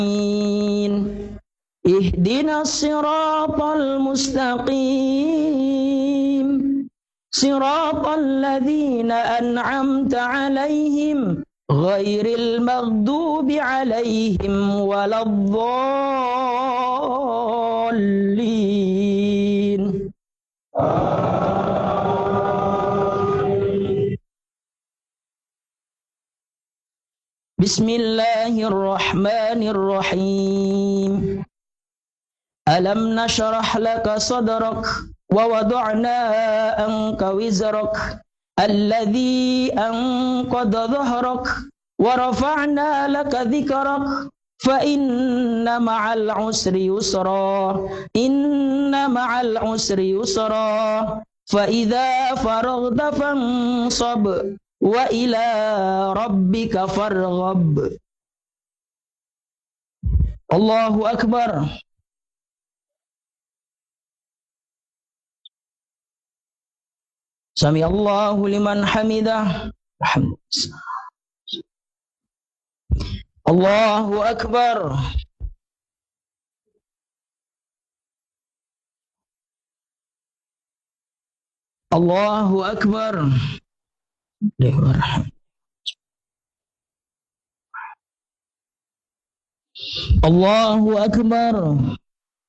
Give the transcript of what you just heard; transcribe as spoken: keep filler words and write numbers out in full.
اهدنا الصراط المستقيم صراط الذين أنعمت عليهم غير المغضوب عليهم ولا الضالين. بسم الله الرحمن الرحيم. ألم نشرح لك صدرك ووضعنا عنك وزرك الذي أنقض ظهرك ورفعنا لك ذكرك فإن مع العسر يسرا إن مع العسر يسرا فإذا فرغت فانصب وإلى ربك فارغب. الله أكبر. سمع الله لمن حمده. الله أكبر. الله أكبر. الله أكبر.